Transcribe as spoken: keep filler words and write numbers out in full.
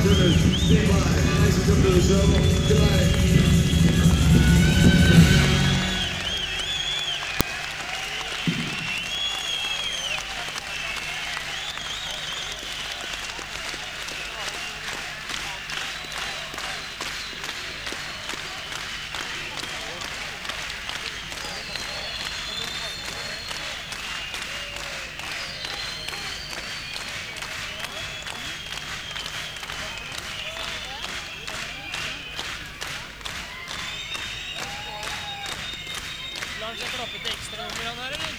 Goodness, stay by. Thanks for coming to the show. Good night. La han seg klappe til ekstra nummer han her, eller?